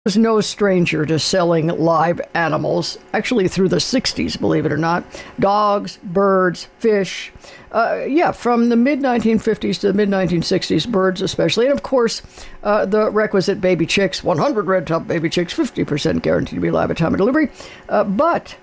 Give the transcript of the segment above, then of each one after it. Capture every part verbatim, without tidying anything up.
was no stranger to selling live animals, actually through the sixties, believe it or not. Dogs, birds, fish. Uh, yeah, from the mid nineteen fifties to the mid nineteen sixties, birds especially. And of course, uh, the requisite baby chicks, one hundred red-top baby chicks, fifty percent guaranteed to be live at time of delivery. Uh, but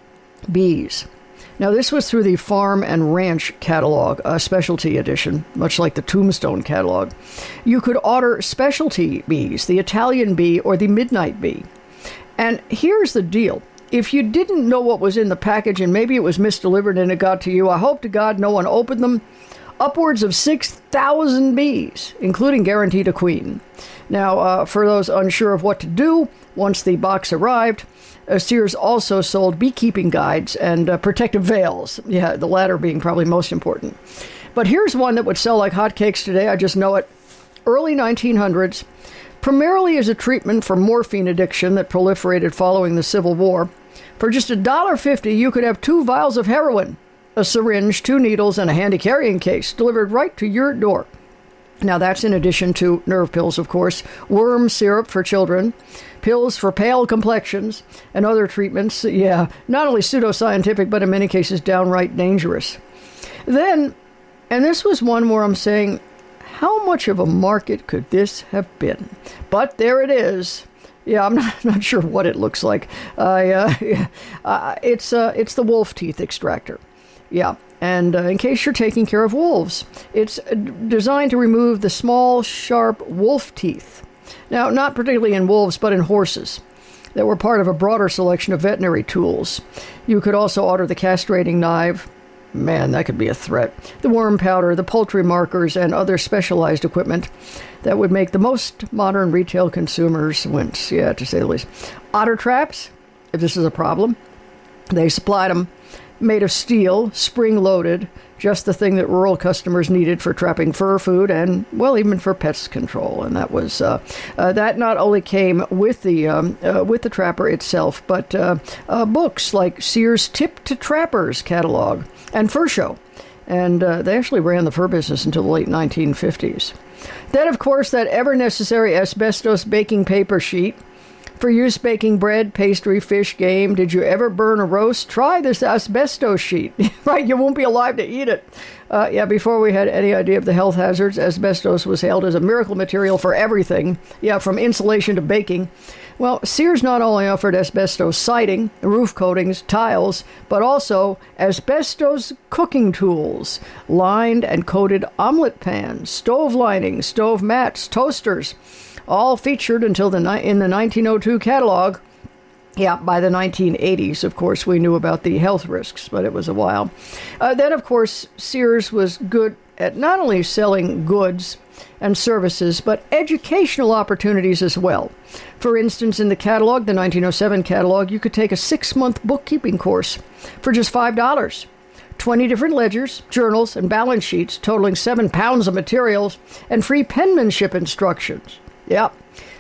bees. Now, this was through the Farm and Ranch catalog, a specialty edition, much like the Tombstone catalog. You could order specialty bees, the Italian bee or the midnight bee. And here's the deal. If you didn't know what was in the package and maybe it was misdelivered and it got to you, I hope to God no one opened them. Upwards of six thousand bees, including guaranteed a queen. Now, uh, for those unsure of what to do, once the box arrived, Uh, Sears also sold beekeeping guides and uh, protective veils. Yeah, the latter being probably most important. But here's one that would sell like hotcakes today. I just know it. Early nineteen hundreds, primarily as a treatment for morphine addiction that proliferated following the Civil War. For just one dollar fifty, you could have two vials of heroin, a syringe, two needles, and a handy carrying case delivered right to your door. Now, that's in addition to nerve pills, of course, worm syrup for children, pills for pale complexions, and other treatments. Yeah, not only pseudoscientific, but in many cases downright dangerous. Then, and this was one where I'm saying, how much of a market could this have been? But there it is. Yeah, I'm not, not sure what it looks like. Uh, uh, yeah, uh, it's uh, it's the wolf teeth extractor. Yeah. And uh, in case you're taking care of wolves, it's designed to remove the small, sharp wolf teeth. Now, not particularly in wolves, but in horses that were part of a broader selection of veterinary tools. You could also order the castrating knife. Man, that could be a threat. The worm powder, the poultry markers, and other specialized equipment that would make the most modern retail consumers wince, yeah, to say the least. Otter traps, if this is a problem, they supplied them. Made of steel, spring-loaded, just the thing that rural customers needed for trapping fur food and, well, even for pest control. And that was uh, uh, that not only came with the um, uh, with the trapper itself, but uh, uh, books like Sears' Tip to Trappers catalog and Fur Show. And uh, they actually ran the fur business until the late nineteen fifties. Then, of course, that ever-necessary asbestos baking paper sheet. For use baking bread, pastry, fish, game. Did you ever burn a roast? Try this asbestos sheet. Right, you won't be alive to eat it. Uh, yeah, before we had any idea of the health hazards, asbestos was hailed as a miracle material for everything. Yeah, from insulation to baking. Well, Sears not only offered asbestos siding, roof coatings, tiles, but also asbestos cooking tools, lined and coated omelet pans, stove linings, stove mats, toasters. All featured until the ni- in the nineteen oh two catalog. Yeah, by the nineteen eighties, of course, we knew about the health risks, but it was a while. Uh, then, of course, Sears was good at not only selling goods and services, but educational opportunities as well. For instance, in the catalog, the nineteen oh seven catalog, you could take a six-month bookkeeping course for just five dollars. twenty different ledgers, journals, and balance sheets totaling seven pounds of materials, and free penmanship instructions. Yep.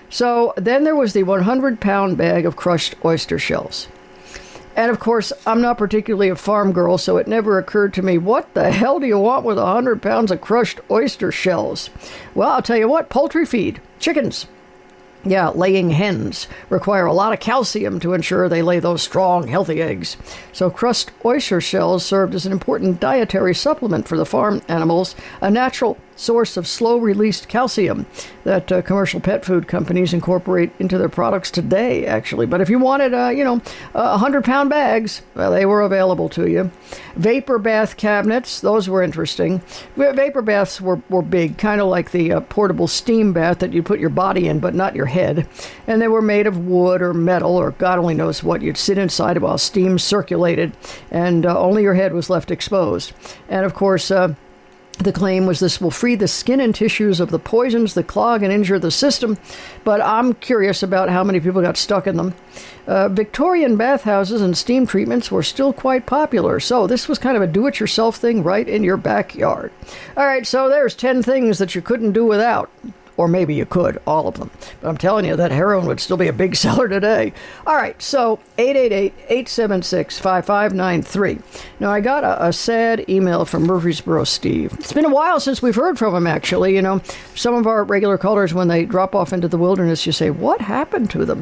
So then there was the one hundred pound bag of crushed oyster shells. And of course, I'm not particularly a farm girl, so it never occurred to me, what the hell do you want with one hundred pounds of crushed oyster shells? Well, I'll tell you what, poultry feed, chickens. Yeah, laying hens require a lot of calcium to ensure they lay those strong, healthy eggs. So crushed oyster shells served as an important dietary supplement for the farm animals, a natural source of slow-released calcium that uh, commercial pet food companies incorporate into their products today, actually. But if you wanted, uh, you know, uh, one hundred pound bags, well, they were available to you. Vapor bath cabinets, those were interesting. Vapor baths were, were big, kind of like the uh, portable steam bath that you put your body in, but not your head. And they were made of wood or metal, or God only knows what. You'd sit inside while steam circulated, and uh, only your head was left exposed. And, of course, uh, the claim was this will free the skin and tissues of the poisons that clog and injure the system, but I'm curious about how many people got stuck in them. Uh, Victorian bathhouses and steam treatments were still quite popular, so this was kind of a do-it-yourself thing right in your backyard. All right, so there's ten things that you couldn't do without. Or maybe you could, all of them. But I'm telling you, that heroin would still be a big seller today. All right, so eight eight eight, eight seven six, five five nine three. Now, I got a, a sad email from Murfreesboro Steve. It's been a while since we've heard from him, actually. You know, some of our regular callers, when they drop off into the wilderness, you say, what happened to them?